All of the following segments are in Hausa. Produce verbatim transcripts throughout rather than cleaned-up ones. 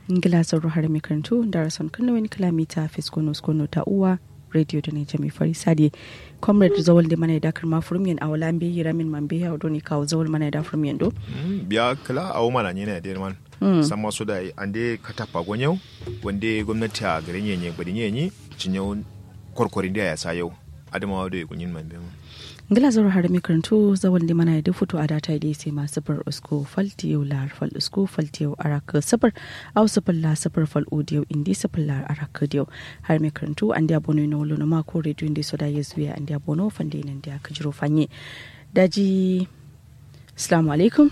ngila zaro har mi karantu darason kan wani kilomita fiskono skono ta uwa radio da ne jami fari sadi comrade zawal da mana da karma furmiyan awala be yira min man be ya doni kawo zawal mana da furmiyan do biya kala awu mana ne ne da man sama su da ande katapa gonyau wande gwamnati a garin yenye gbadin yenye cinyau korkorin da ya sa yau adamawa da kunyin man be ngila zaro har mi karantu zawal da mana da foto a data da sai ma safar usko faltiyo lar fal usko faltiyo araka safar au safar la safar fal audio indi safar la araka dio har mi karantu an da bono no lo ma ko radio indi so da yesu ya an da bono fande nan da ka jiro fanye daji assalamu alaikum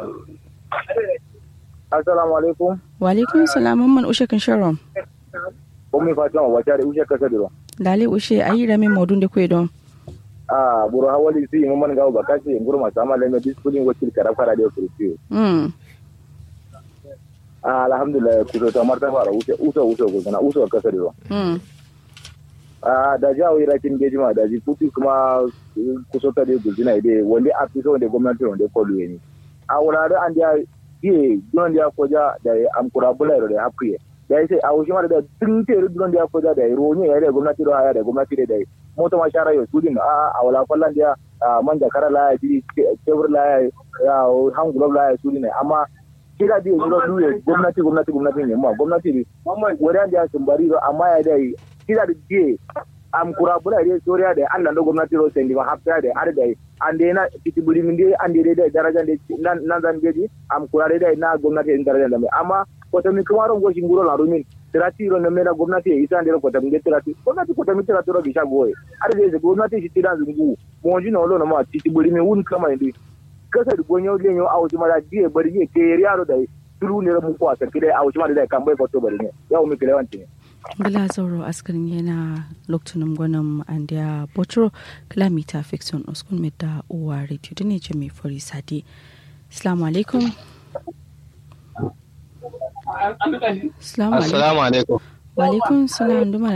assalamu alaikum wa alaikum salam man ushe kan sharon ummi fatima wa tare ushe kasadiro dale ushe ayi rame modun da kwe don ah buru hawali si mun man gawo bakasi ngurma sama le me discipline wakil kara fara da kurfi mm ah alhamdulillah ku to marta fara uso uso uso ko kana uso kasari ro mm ah da jawo irakin gejima da ji puti kuma ku so ta de gudina ide wanda a fi so wanda gwamnati wanda ko luye ni a wurare an da ye don da ko ja da am kura bulai da hafiye da sai a wuce mara da tun te don da ko ja da ro ne ya da gwamnati da ya da gwamnati da moto ma shara yo sudin a a wala fallan dia manja kara la ji tebur la ya hangulo la sudin amma kira di no duye gwamnati gwamnati gwamnati ne ma gwamnati ne wadan dia sun bari amma ya dai kira di am kura bula dai soriya da Allah da gwamnati ro sai ma hafta da ar dai ande na titiburi min dai ande dai daraja dai nan nan zan geji am kura dai na gwamnati in daraja da amma ko to mi kuma ron go shinguro la rumin tirati ro na mena gwamnati isa ndero ko tamge tirati gwamnati ko tamge tirati ro gisha goye ar dai je gwamnati shi tiran zungu mo ji no lo na ma titiburi mi wun kama ndi kasa di gonyo lenyo awuti mara die bari ye ke riaro dai tulu ne mu ko asan kidai awuti mara dai kan bai foto bari ne yawo mi kilewanti bala zauro askarin yana lokacin gwanin andiya botro kilomita fiction uskun mita uwa radio da ne jami fari sadi assalamu alaikum assalamu alaikum wa alaikum salam